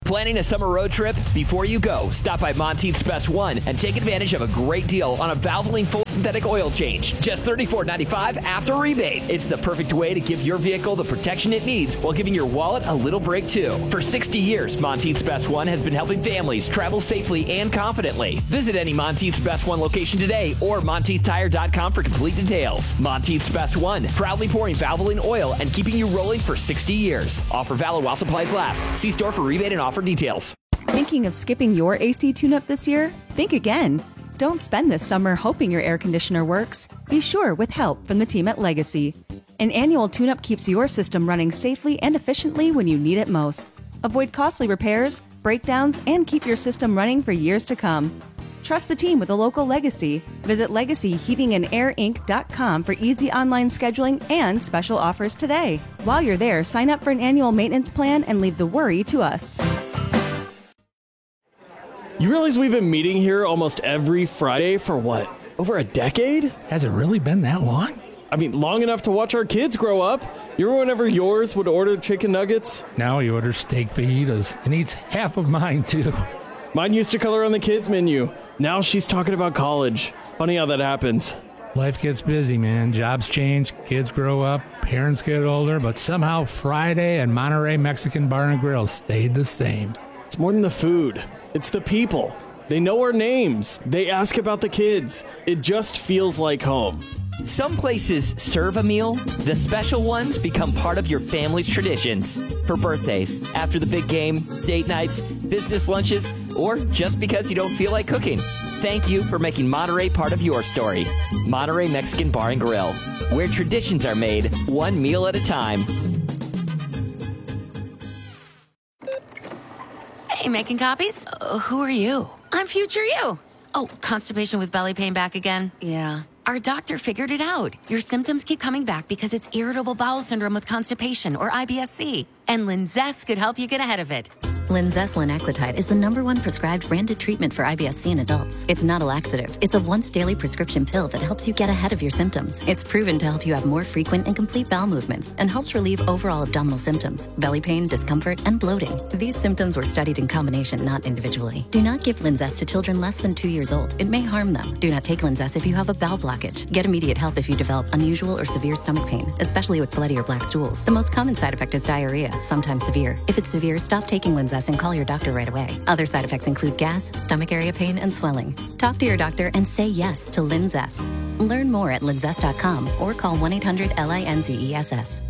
Planning a summer road trip? Before you go, stop by Monteith's Best One and take advantage of a great deal on a Valvoline full synthetic oil change. Just $34.95 after rebate. It's the perfect way to give your vehicle the protection it needs while giving your wallet a little break too. For 60 years, Monteith's Best One has been helping families travel safely and confidently. Visit any Monteith's Best One location today or MonteithTire.com for complete details. Monteith's Best One, proudly pouring Valvoline oil and keeping you rolling for 60 years. Offer valid while supplies last. See store for rebate and offer details. Thinking of skipping your AC tune-up this year? Think again. Don't spend this summer hoping your air conditioner works. Be sure with help from the team at Legacy. An annual tune-up keeps your system running safely and efficiently when you need it most. Avoid costly repairs, breakdowns, and keep your system running for years to come. Trust the team with a local Legacy. Visit LegacyHeatingandAirInc.com for easy online scheduling and special offers today. While you're there, sign up for an annual maintenance plan and leave the worry to us. You realize we've been meeting here almost every Friday for what, over a decade? Has it really been that long? I mean, long enough to watch our kids grow up. You remember whenever yours would order chicken nuggets? Now he orders steak fajitas and eats half of mine, too. Mine used to color on the kids' menu. Now she's talking about college. Funny how that happens. Life gets busy, man. Jobs change, kids grow up, parents get older, but somehow Friday and Monterey Mexican Bar and Grill stayed the same. It's more than the food. It's the people. They know our names. They ask about the kids. It just feels like home. Some places serve a meal. The special ones become part of your family's traditions. For birthdays, after the big game, date nights, business lunches, or just because you don't feel like cooking. Thank you for making Monterey part of your story. Monterey Mexican Bar and Grill, where traditions are made one meal at a time. Hey, making copies? Who are you? I'm future you. Oh, constipation with belly pain back again? Yeah. Our doctor figured it out. Your symptoms keep coming back because it's irritable bowel syndrome with constipation, or IBS-C. And Linzess could help you get ahead of it. Linzess linaclotide is the #1 prescribed branded treatment for IBS-C in adults. It's not a laxative. It's a once-daily prescription pill that helps you get ahead of your symptoms. It's proven to help you have more frequent and complete bowel movements and helps relieve overall abdominal symptoms, belly pain, discomfort, and bloating. These symptoms were studied in combination, not individually. Do not give Linzess to children less than 2 years old. It may harm them. Do not take Linzess if you have a bowel blockage. Get immediate help if you develop unusual or severe stomach pain, especially with bloody or black stools. The most common side effect is diarrhea, sometimes severe. If it's severe, stop taking Linzess and call your doctor right away. Other side effects include gas, stomach area pain, and swelling. Talk to your doctor and say yes to Linzess. Learn more at linzess.com or call 1-800-LINZESS.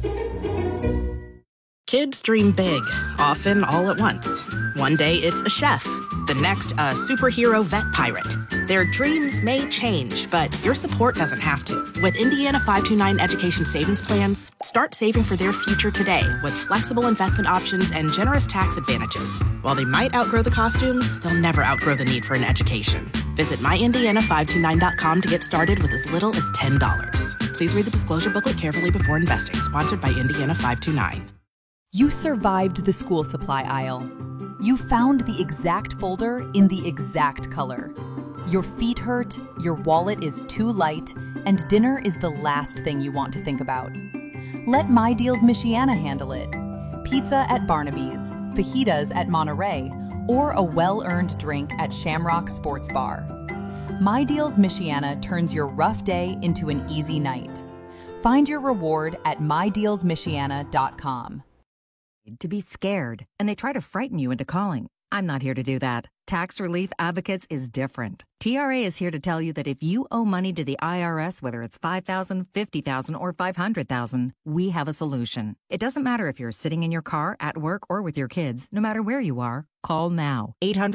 Kids dream big, often all at once. One day it's a chef, the next a superhero vet pirate. Their dreams may change, but your support doesn't have to. With Indiana 529 Education Savings Plans, start saving for their future today with flexible investment options and generous tax advantages. While they might outgrow the costumes, they'll never outgrow the need for an education. Visit myindiana529.com to get started with as little as $10. Please read the disclosure booklet carefully before investing. Sponsored by Indiana 529. You survived the school supply aisle. You found the exact folder in the exact color. Your feet hurt, your wallet is too light, and dinner is the last thing you want to think about. Let My Deals Michiana handle it. Pizza at Barnaby's, fajitas at Monterey, or a well-earned drink at Shamrock Sports Bar. My Deals Michiana turns your rough day into an easy night. Find your reward at mydealsmichiana.com. To be scared, and they try to frighten you into calling. I'm not here to do that. Tax Relief Advocates is different. TRA is here to tell you that if you owe money to the IRS, whether it's $5,000, $50,000, or $500,000, we have a solution. It doesn't matter if you're sitting in your car, at work, or with your kids. No matter where you are, call now.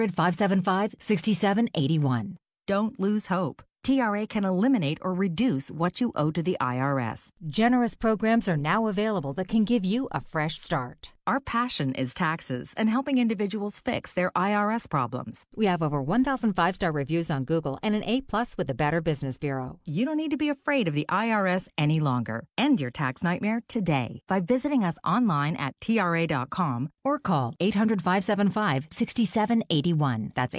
800-575-6781. Don't lose hope. TRA can eliminate or reduce what you owe to the IRS. Generous programs are now available that can give you a fresh start. Our passion is taxes and helping individuals fix their IRS problems. We have over 1,000 five-star reviews on Google and an A+ with the Better Business Bureau. You don't need to be afraid of the IRS any longer. End your tax nightmare today by visiting us online at TRA.com or call 800-575-6781. That's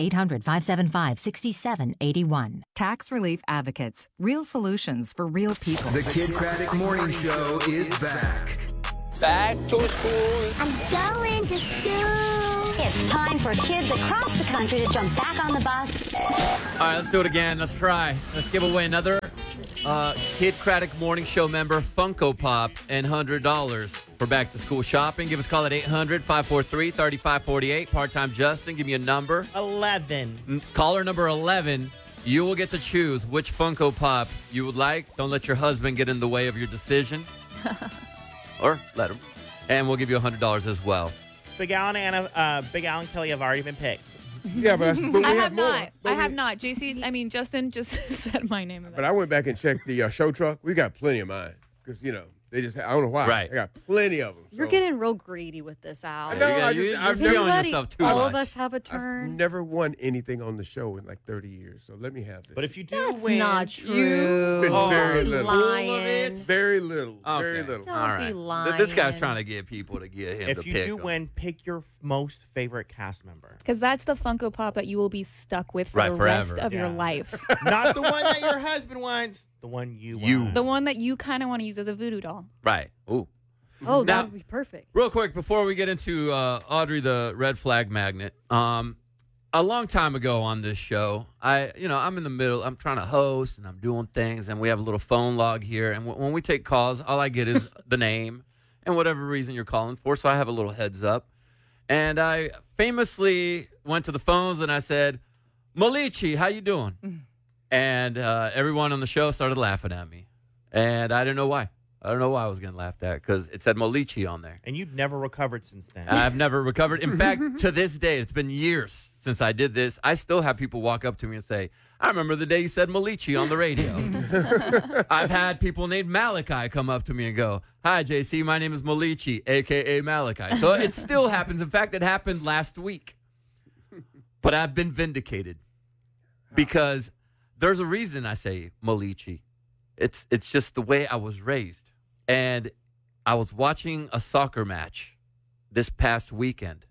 800-575-6781. Tax Relief Advocates. Real solutions for real people. The Kid Craddock Morning Show is back. Back to school. I'm going to school. It's time for kids across the country to jump back on the bus. All right, let's do it again. Let's try. Let's give away another Kid Craddock Morning Show member Funko Pop and $100 for back to school shopping. Give us a call at 800-543-3548. Part-time Justin, give me a number. 11. Caller number 11. You will get to choose which Funko Pop you would like. Don't let your husband get in the way of your decision. Or let him. And we'll give you $100 as well. Big Al and Big Al and Kelly have already been picked. Yeah, but we I have have more. not. I have not. Justin just said my name. But I went back and checked the show truck. We got plenty of mine because they just I don't know why. Right. They got plenty of them. You're getting real greedy with this, Al. I know. I've never feeling yourself too all much. of us have a I've turn. never won anything on the show in like 30 years, so let me have this. But if you do That's win, not true. Been very little. Lying. Very little. Okay. Very little. Don't All right. be lying. This guy's trying to get people to get him to if you pick do him. win, pick your most favorite cast member. Because that's the Funko Pop that you will be stuck with for Right, the forever. rest of your Yeah. life. Not the one that your husband wants. The one you want. The one that you kind of want to use as a voodoo doll. Right. Ooh. Oh, Now- that would be perfect. Real quick, before we get into Audrey the Red Flag Magnet, a long time ago on this show, I'm in the middle. I'm trying to host and I'm doing things, and we have a little phone log here. And when we take calls, all I get is the name and whatever reason you're calling for. So I have a little heads up. And I famously went to the phones and I said, "Malichi, how you doing?" And everyone on the show started laughing at me, and I didn't know why. I don't know why I was getting laughed at because it said Malichi on there. And you've never recovered since then. I've never recovered. In fact, to this day, it's been years since I did this. I still have people walk up to me and say, "I remember the day you said Malichi on the radio." I've had people named Malachi come up to me and go, "Hi, JC, my name is Malichi, a.k.a. Malachi." So it still happens. In fact, it happened last week. But I've been vindicated because there's a reason I say Malichi. It's just the way I was raised. And I was watching a soccer match this past weekend.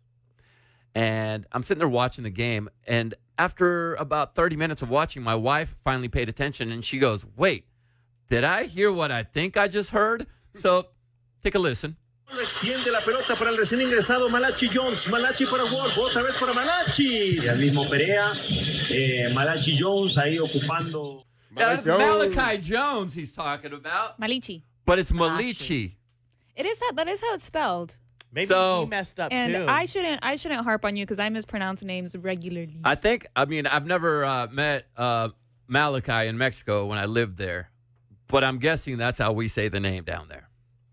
And I'm sitting there watching the game. And after about 30 minutes of watching, my wife finally paid attention. And she goes, "Wait, did I hear what I think I just heard?" So take a listen. Extiende la pelota para el recién ingresado Malachi Jones. Malachi para Wolf, otra vez para Malachi. Y al mismo Perea, Malachi Jones ahí ocupando. Yeah, that's Malachi Jones he's talking about. Malichi. But it's Malichi. That is how it's spelled. Maybe So- he messed up And too. I shouldn't harp on you because I mispronounce names regularly. I've never met Malachi in Mexico when I lived there. But I'm guessing that's how we say the name down there.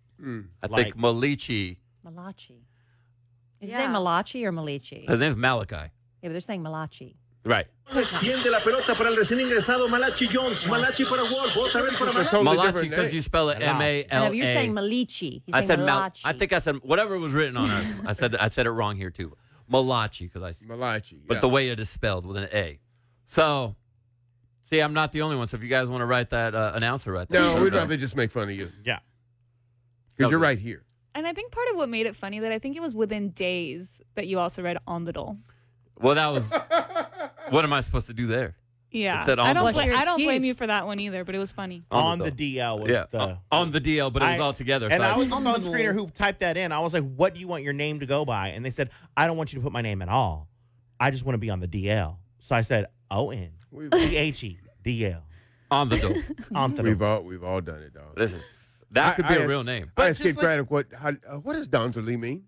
I think Malichi. Malachi. Is his name Malachi or Malichi? His name's Malachi. Yeah, but they're saying Malachi. Right. Extiende la pelota para el recién ingresado Malachi Jones. Malachi para Wolf, otra vez para Malachi. Malachi, because you spell it M-A-L-A. No, you're saying Malichi. He's I saying said Malachi. I think I said whatever was written on ours. I said it wrong here too. Malachi Malachi. But the way it is spelled with an A. So, see, I'm not the only one. So if you guys want to write that announcer right there. No, let we'd us know. rather just make fun of you. Yeah. Because you're right here. And I think part of what made it funny that I think it was within days that you also read on the doll. Well, that was. What am I supposed to do there? Yeah, It said on I the don't. doll. I don't blame you for that one either, but it was funny. On the DL was Yeah, the on the DL, but it was all together. And so I was the phone screener who typed that in. I was like, "What do you want your name to go by?" And they said, "I don't want you to put my name at all. I just want to be on the DL." So I said, O-N-C-H-E DL on the door. On the door. We've all done it, dog. Listen, that could be a real name. I asked Kid Craddock what does Donzerly mean?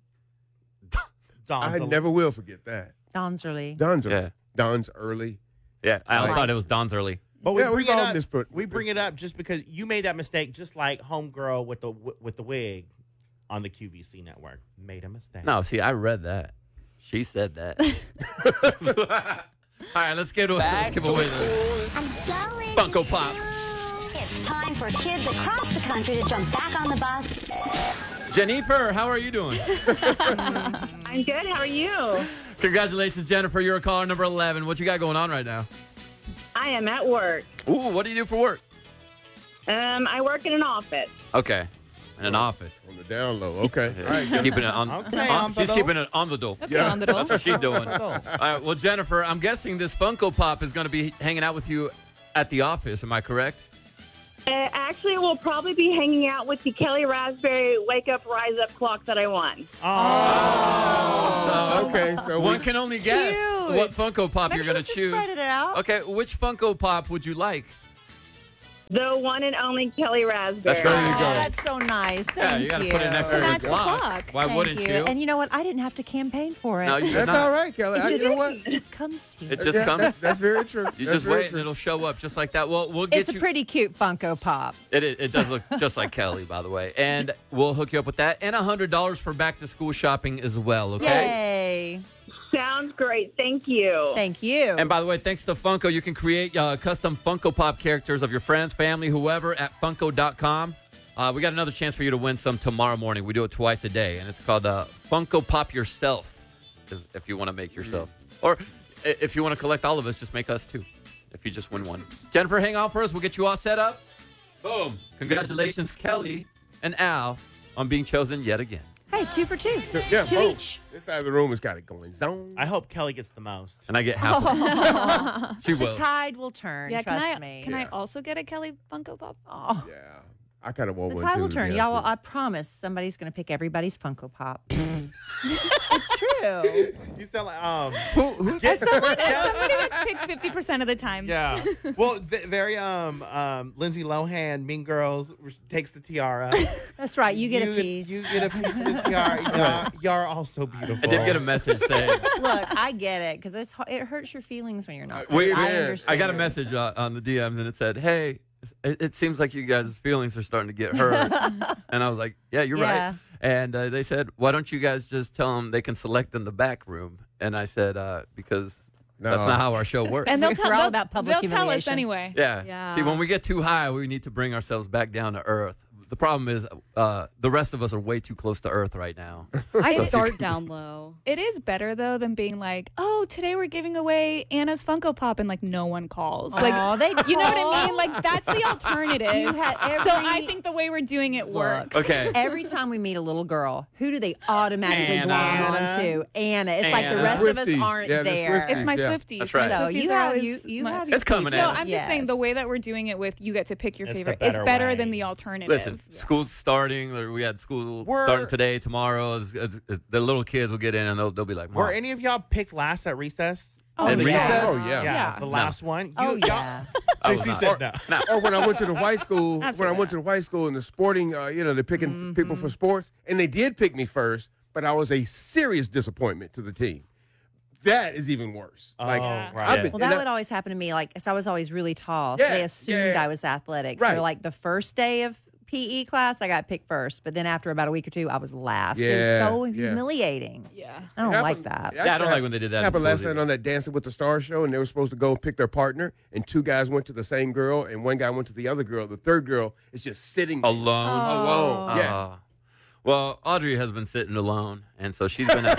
I never will forget that. Donzerly. Donzerly. Don's early. Yeah, I Right. thought it was Don's early. But we Yeah, bring we've it all up. misput- We bring it up just because you made that mistake, just like Homegirl with the wig on the QVC network made a mistake. No, see, I read that. She said that. All right, let's give away the Funko Pop. It's time for kids across the country to jump back on the bus. Jennifer, how are you doing? I'm good. How are you? Congratulations, Jennifer. You're a caller number 11. What you got going on right now? I am at work. Ooh, what do you do for work? I work in an office. Okay, in an office. On the down low. Okay. All right. Keeping it on. Okay, on- on the she's door. keeping it on the door. Okay, on the door. That's what she's doing. All right. Well, Jennifer, I'm guessing this Funko Pop is going to be hanging out with you at the office. Am I correct? Actually, we'll probably be hanging out with the Kelly Raspberry Wake Up, Rise Up clock that I won. Okay. Okay, so one can only guess Cute. what Funko Pop Make you're sure going to to choose. spread it out. Okay, which Funko Pop would you like? The one and only Kelly Raspberry. That's right. Oh, that's so nice. Thank Yeah, you got to put it next to Match the the clock. clock. Why Thank wouldn't you? And you know what? I didn't have to campaign for it. No, you did That's not. all right, Kelly. It You know what? It just comes to you. It just comes. That's very true. You That's just very wait true. and it'll show up just like that. Well, we'll get It's you. a pretty cute Funko Pop. It does look just like Kelly, by the way. And we'll hook you up with that. And $100 for back to school shopping as well, okay? Yay. Sounds great. Thank you. Thank you. And by the way, thanks to Funko, you can create custom Funko Pop characters of your friends, family, whoever at Funko.com. We got another chance for you to win some tomorrow morning. We do it twice a day, and it's called Funko Pop Yourself, if you want to make yourself. Or if you want to collect all of us, just make us two, if you just win one. Jennifer, hang on for us. We'll get you all set up. Boom. Congratulations, Kelly and Al, on being chosen yet again. Hey, 2 for 2. Yeah, Two boom. each. This side of the room has got it going. Zone. I hope Kelly gets the most. And I get half of it. She The will. tide will turn. Yeah, Trust me. Can I also get a Kelly Funko Pop? Oh, Yeah. I kind of want the one tide too. will turn. to be honest Y'all, with you. I promise somebody's going to pick everybody's Funko Pop. It's true. You sound like As somebody gets picked 50% of the time. Yeah. Well, very Lindsay Lohan, Mean Girls takes the tiara. That's right. You get a piece. You get a piece of the tiara. Y'all are all so beautiful. I did get a message saying. Look, I get it because it hurts your feelings when you're not. Wait, I understand. I got a message on the DMs and it said, "Hey, it seems like you guys' feelings are starting to get hurt." And I was like, "Yeah, you're Yeah. right." And they said, "Why don't you guys just tell them they can select in the back room?" And I said, "Because that's No. not how our show works." And they'll We're tell, all they'll, about public they'll tell us humiliation. anyway. Yeah. Yeah. See, when we get too high, we need to bring ourselves back down to earth. The problem is the rest of us are way too close to earth right now. I start down low. It is better though than being like, oh, today we're giving away Anna's Funko Pop and like no one calls. Like, you know what I mean? Like that's the alternative. You had So I think the way we're doing it works. Okay. Every time we meet a little girl, who do they automatically Anna. glom onto? Anna. It's like the Anna. rest of us Swifties. aren't Yeah, the there. It's my Yeah. Swifties. That's right. So Swifties you are have always you my- have your It's coming people. No, Anna. I'm just saying the way that we're doing it with you get to pick your It's the favorite. better It's better way. than the alternative. Listen, school's starting. Or we had school starting today, tomorrow. The little kids will get in and they'll be like, Were "Mom." any of y'all picked last at recess? Oh, At yeah. recess? Oh, yeah. Yeah, the No. last one. Oh y'all- yeah. I was JC not. said no. Or when I went to the white school, when I Absolutely went to the white school in the sporting, they're picking people for sports, and they did pick me first, but I was a serious disappointment to the team. That is even worse. Oh, Like, right. I've been- Well, and that I- would always happen to me. Like, 'cause I was always really tall, so Yeah, they assumed yeah. I was athletic. Right. So, like the first day of PE class, I got picked first, but then after about a week or two, I was last. Yeah, It was so yeah. humiliating. Yeah. I don't It like happened- that. it Yeah, I don't actually like when they did that in happened last schools night on that Dancing with the Stars show, and they were supposed to go pick their partner, and two guys went to the same girl, and one guy went to the other girl. The third girl is just sitting there. Alone. Alone. Yeah. Well, Audrey has been sitting alone, and so she's been.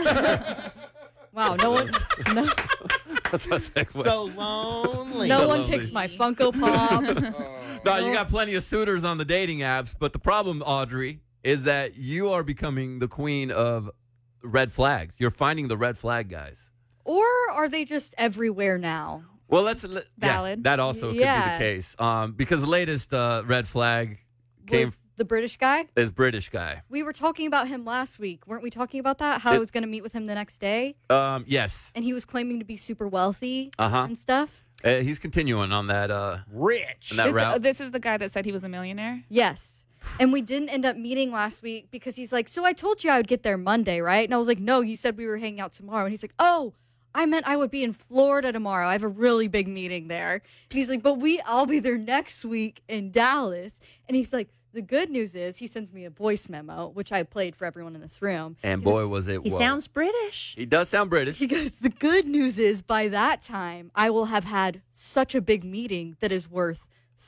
Wow, no one, no, That's what I said. So lonely. no So one lonely. picks my Funko Pop. No, you got plenty of suitors on the dating apps, but the problem, Audrey, is that you are becoming the queen of red flags. You're finding the red flag guys. Or are they just everywhere now? Well, Valid. that also could be Yeah. the case. Because the latest red flag came Was the British guy? is British guy. We were talking about him last week. Weren't we talking about that? How I was going to meet with him the next day? Yes. And he was claiming to be super wealthy Uh-huh. and stuff. He's continuing on that Rich. on that route. This is the guy that said he was a millionaire. Yes. And we didn't end up meeting last week because he's like, so I told you I would get there Monday, right? And I was like, no, you said we were hanging out tomorrow. And he's like, oh, I meant I would be in Florida tomorrow. I have a really big meeting there. And he's like, but I'll be there next week in Dallas. And he's like, the good news is he sends me a voice memo, which I played for everyone in this room. And He says- boy, was it He whoa. sounds British. He does sound British. He goes, the good news is by that time, I will have had such a big meeting that is worth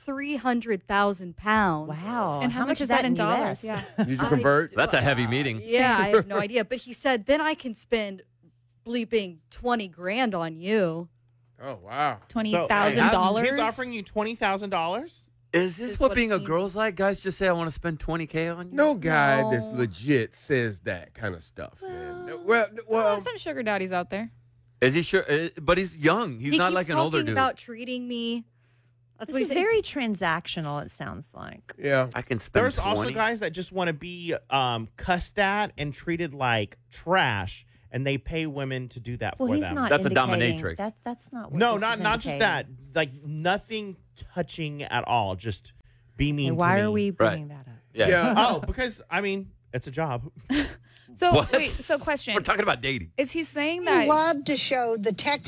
300,000 pounds. Wow. And how much is that in dollars? US? Yeah. Did you convert? That's a heavy meeting. Yeah, I have no idea. But he said, then I can spend bleeping 20 grand on you. Oh, wow. $20,000. He's offering you $20,000? Is this Is what what being it a seems. girl's like? Guys just say, I want to spend $20K on you? No guy that's No. legit says that kind of stuff, man. Well, Well, some sugar daddies out there. Is he sure? But he's young. He's he not keeps like an older talking dude. about treating me. That's This what is he's very transactional, it sounds like. yeah. I can spend There's 20. also guys that just want to be cussed at and treated like trash. and they pay women to do that Well, for he's them. not That's a indicating- dominatrix. That's not what No, this not is just indicating. that. Like nothing touching at all. Just be mean. And why to me. are we bringing that up? Yeah. Oh, because I mean, it's a job. So What? wait, so question. We're talking about dating. Is he saying that love to show the tech?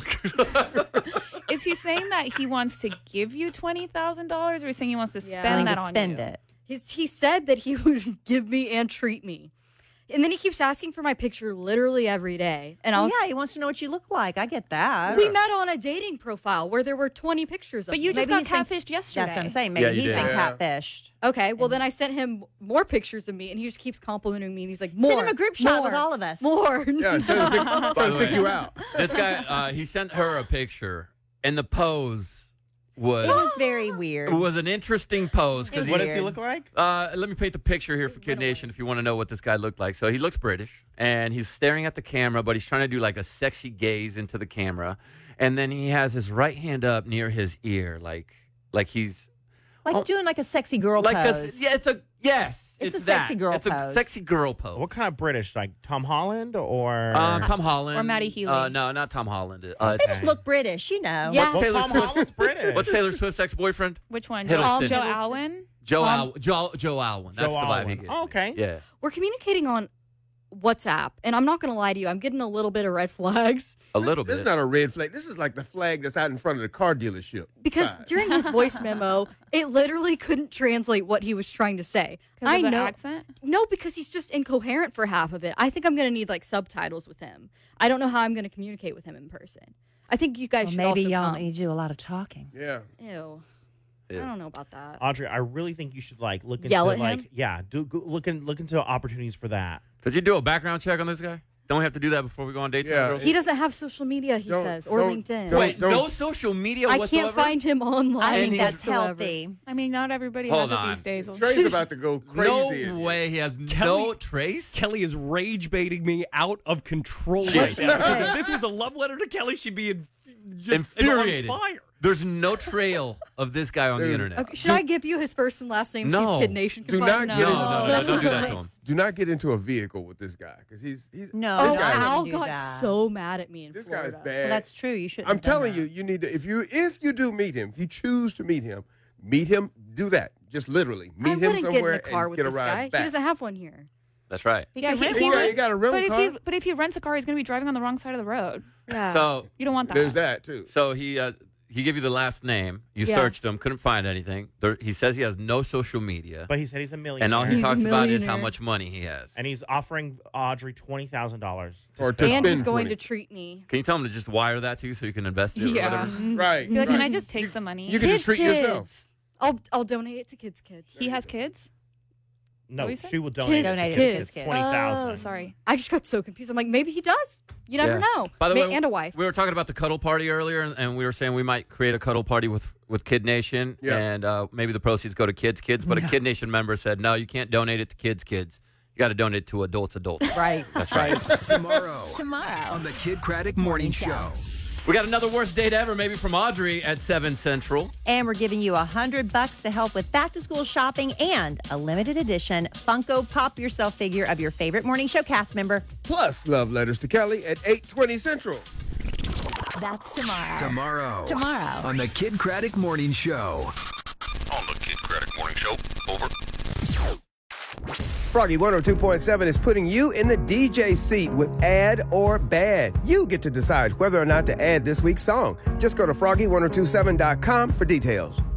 is he saying that he wants to give you $20,000 or is he saying he wants to Yeah. spend Like that to on spend you? it. He said that he would give me and treat me. And then he keeps asking for my picture literally every day. And I was, yeah, he wants to know what you look like. I get that. we met on a dating profile where there were 20 pictures of But you me. just Maybe got he's been- catfished yesterday. That's what I'm saying. Maybe Yeah, you he's did. been Yeah. catfished. Okay, well then I sent him more pictures of me, and he just keeps complimenting me. And he's like, "More." Send him a group shot with more, all of us. More. Yeah, trying to pick you out. This guy, he sent her a picture, and the pose It was was very weird. an interesting pose because What does he look like? let me paint the picture here for Kid Nation if you want to know what this guy looked like. So he looks British, and he's staring at the camera, but he's trying to do like a sexy gaze into the camera, and then he has his right hand up near his ear, like he's like doing like a sexy girl like pose. it's a It's a that. sexy girl It's a pose. sexy girl pose. What kind of British? Like Tom Holland or? Tom Holland Or Matty Healy. No, not Tom Holland. They just look British, you know. Yeah. Well, Taylor Tom Swift? Holland's British. What's Taylor Swift's ex-boyfriend? Which one? Hiddleston. Joe Alwyn? Joe Alwyn. That's Joe the vibe he Alwyn. gives. Oh, okay. Yeah. We're communicating on WhatsApp, and I'm not going to lie to you. I'm getting a little bit of red flags A little This bit. is not a red flag. This is like the flag that's out in front of the car dealership. because Right. during his voice memo, it literally couldn't translate what he was trying to say. 'Cause I of the know. accent? No, because he's just incoherent for half of it. I think I'm going to need like subtitles with him. I don't know how I'm going to communicate with him in person. I think you guys should maybe also y'all come. need to do a lot of talking. Yeah. Ew. Yeah. I don't know about that. Audrey, I really think you should like look into Yell at like him? look into opportunities for that. Did you do a background check on this guy? Don't we have to do that before we go on dates? Yeah. girls? He doesn't have social media, he Don't- says, or don't- LinkedIn. don't- Wait, no social media I whatsoever? can't find him online. I think he's- that's whatsoever. healthy. I mean, not everybody Hold has on. it these days. Trey's about to go crazy. No way. He has no Kelly- trace. Kelly is rage baiting me out of control. Shit. Right now. If this was a love letter to Kelly, she'd be just Infuriated. on fire. There's no trail of this guy on the internet. Okay, should I give you his first and last name? No. See if Kid Nation can Do find not him? get No, don't do that to him. Do not get into a vehicle with this guy because he's No, Oh, This guy- Al do got that. so mad at me in this Florida. guy's bad. Well, that's true. You shouldn't. I'm have done telling that. you, you need to if you do meet him, if you choose to meet him, do that. Just literally I meet him wouldn't somewhere get in a car and with get a this ride guy. back. He doesn't have one here. That's right. Yeah, can't he You rents- got a rental car? but if he rents a car, he's going to be driving on the wrong side of the road. Yeah. So You don't want that. There's that too. So he gave you the last name. You Yeah. searched him, couldn't find anything. He says he has no social media, But he said he's a millionaire. and all he He's a talks about is how millionaire. much money he has. and he's offering Audrey $20,000. Or to And spend he's going 20. to treat me. Can you tell him to just wire that to you so you can invest it or Yeah. whatever? Right. Be like, can right. I just take the money? You can just treat yourself. I'll donate it to kids. He has kids? No, What you said? she will donate Kids. it to Kids. kids. 20,000. Oh, sorry. I just got so confused. I'm like, maybe he does. You never Yeah. know. By the way, and a wife. we were talking about the cuddle party earlier, and we were saying we might create a cuddle party with Kid Nation, Yeah. and maybe the proceeds go to kids. But a Kid Nation member said, no, you can't donate it to kids. You got to donate it to adults. Right. That's right. Tomorrow Tomorrow. on the Kid Craddock Morning Show. We got another worst date ever, maybe from Audrey at 7 Central. And we're giving you $100 to help with back to school shopping and a limited edition Funko Pop Yourself figure of your favorite morning show cast member. Plus love letters to Kelly at 8:20 Central. That's tomorrow. Tomorrow on the Kid Craddock Morning Show. On the Kid Craddock Morning Show. Over. Froggy 102.7 is putting you in the DJ seat with Add or Bad. You get to decide whether or not to add this week's song. Just go to froggy1027.com for details.